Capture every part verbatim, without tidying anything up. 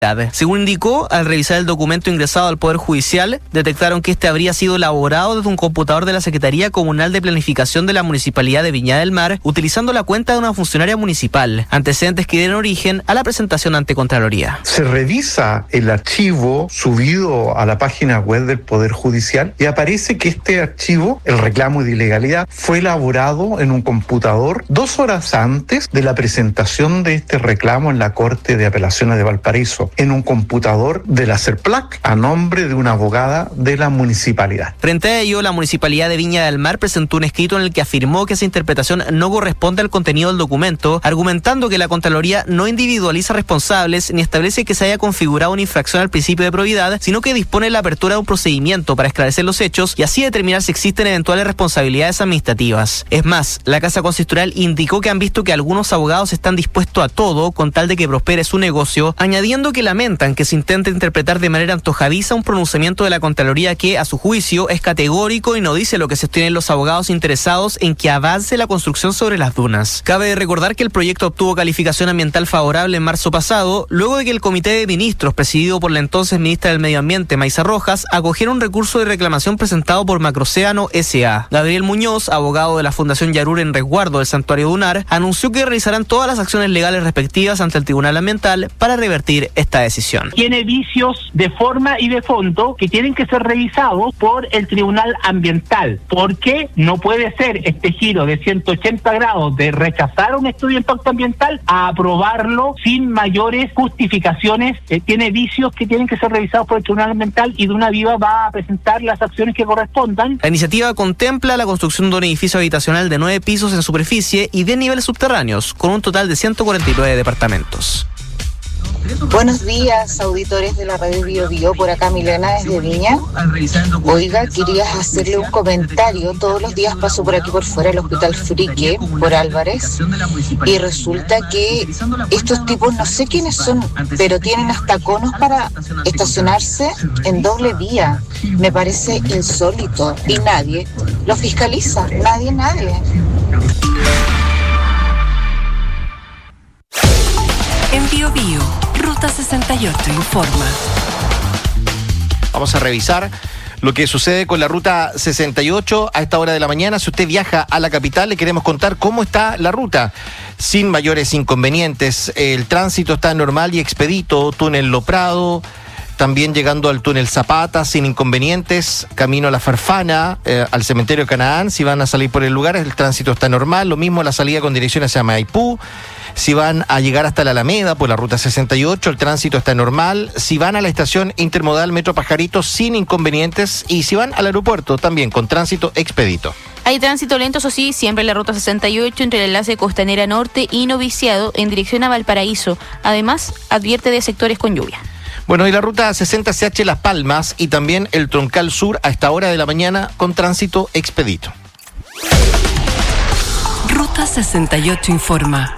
Según indicó, al revisar el documento ingresado al Poder Judicial, detectaron que este habría sido elaborado desde un computador de la Secretaría Comunal de Planificación de la Municipalidad de Viña del Mar, utilizando la cuenta de una funcionaria municipal, antecedentes que dieron origen a la presentación ante Contraloría. Se revisa el archivo subido a la página web del Poder Judicial y aparece que este archivo, el reclamo de ilegalidad, fue elaborado en un computador dos horas antes de la presentación de este reclamo en la Corte de Apelaciones de Valparaíso, en un computador de la CERPLAC a nombre de una abogada de la municipalidad. Frente a ello, la Municipalidad de Viña del Mar presentó un escrito en el que afirmó que esa interpretación no corresponde al contenido del documento, argumentando que la Contraloría no individualiza responsables ni establece que se haya configurado una infracción al principio de probidad, sino que dispone la apertura de un procedimiento para esclarecer los hechos y así determinar si existen eventuales responsabilidades administrativas. Es más, la Casa Consistorial indicó que han visto que algunos abogados están dispuestos a todo con tal de que prospere su negocio, añadiendo que lamentan que se intente interpretar de manera antojadiza un pronunciamiento de la Contraloría que, a su juicio, es categórico y no dice lo que sostienen los abogados interesados en que avance la construcción sobre las dunas. Cabe recordar que el proyecto obtuvo calificación ambiental favorable en marzo pasado, luego de que el Comité de Ministros, presidido por la entonces ministra del Medio Ambiente, Maysa Rojas, acogiera un recurso de reclamación presentado por Macrocéano S A Gabriel Muñoz, abogado de la Fundación Yarur en resguardo del Santuario Dunar, anunció que realizarán todas las acciones legales respectivas ante el Tribunal Ambiental para revertir esta decisión. Tiene vicios de forma y de fondo que tienen que ser revisados por el Tribunal Ambiental. ¿Por qué no puede ser este giro de ciento ochenta grados de rechazar un estudio de impacto ambiental a aprobarlo sin mayores justificaciones? Eh, tiene vicios que tienen que ser revisados por el Tribunal Ambiental y Duna Viva va a presentar las acciones que correspondan. La iniciativa contempla la construcción de un edificio habitacional de nueve pisos en superficie y diez niveles subterráneos, con un total de ciento cuarenta y nueve departamentos. Buenos días, auditores de la radio Bio Bio, por acá Milena desde Viña. Oiga, quería hacerle un comentario. Todos los días paso por aquí por fuera del Hospital Frique, por Álvarez, y resulta que estos tipos, no sé quiénes son, pero tienen hasta conos para estacionarse en doble vía. Me parece insólito y nadie lo fiscaliza, nadie, nadie. En Bio Bio, Ruta sesenta y ocho informa. Vamos a revisar lo que sucede con la Ruta sesenta y ocho a esta hora de la mañana. Si usted viaja a la capital, le queremos contar cómo está la ruta. Sin mayores inconvenientes, el tránsito está normal y expedito. Túnel Lo Prado, también llegando al túnel Zapata sin inconvenientes, camino a la Farfana, eh, al cementerio Canaán. Si van a salir por el lugar, el tránsito está normal. Lo mismo la salida con dirección hacia Maipú. Si van a llegar hasta la Alameda por la Ruta sesenta y ocho, el tránsito está normal. Si van a la estación intermodal Metro Pajarito, sin inconvenientes. Y si van al aeropuerto, también con tránsito expedito. Hay tránsito lento, eso sí, siempre en la Ruta sesenta y ocho entre el enlace Costanera Norte y Noviciado en dirección a Valparaíso. Además, advierte de sectores con lluvia. Bueno, y la Ruta sesenta C H Las Palmas y también el Troncal Sur a esta hora de la mañana con tránsito expedito. Ruta sesenta y ocho informa.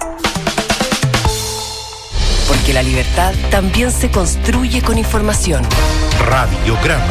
Porque la libertad también se construye con información. Radiograma.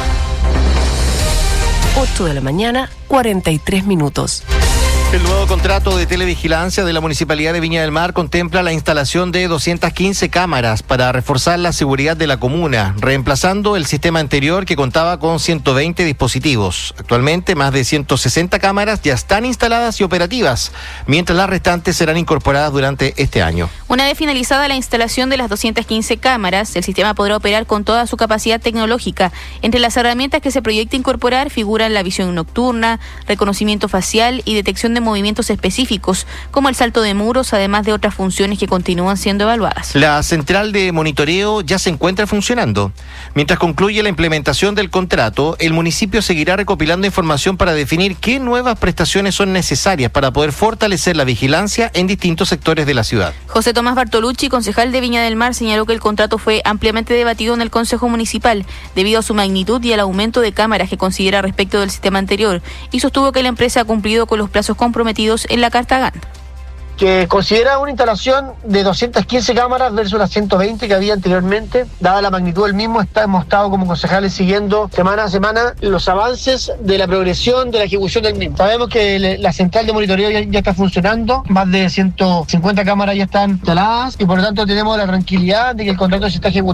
ocho de la mañana, cuarenta y tres minutos. El nuevo contrato de televigilancia de la Municipalidad de Viña del Mar contempla la instalación de doscientas quince cámaras para reforzar la seguridad de la comuna, reemplazando el sistema anterior que contaba con ciento veinte dispositivos. Actualmente, más de ciento sesenta cámaras ya están instaladas y operativas, mientras las restantes serán incorporadas durante este año. Una vez finalizada la instalación de las doscientas quince cámaras, el sistema podrá operar con toda su capacidad tecnológica. Entre las herramientas que se proyecta incorporar figuran la visión nocturna, reconocimiento facial y detección de movimientos específicos, como el salto de muros, además de otras funciones que continúan siendo evaluadas. La central de monitoreo ya se encuentra funcionando. Mientras concluye la implementación del contrato, el municipio seguirá recopilando información para definir qué nuevas prestaciones son necesarias para poder fortalecer la vigilancia en distintos sectores de la ciudad. José Tomás Bartolucci, concejal de Viña del Mar, señaló que el contrato fue ampliamente debatido en el Consejo Municipal debido a su magnitud y al aumento de cámaras que considera respecto del sistema anterior, y sostuvo que la empresa ha cumplido con los plazos comprometidos en la Carta GAN. Que considera una instalación de doscientas quince cámaras versus las ciento veinte que había anteriormente. Dada la magnitud del mismo, está, hemos estado como concejales siguiendo semana a semana los avances de la progresión de la ejecución del mismo. Sabemos que le, la central de monitoreo ya, ya está funcionando, más de ciento cincuenta cámaras ya están instaladas y por lo tanto tenemos la tranquilidad de que el contrato se está ejecutando.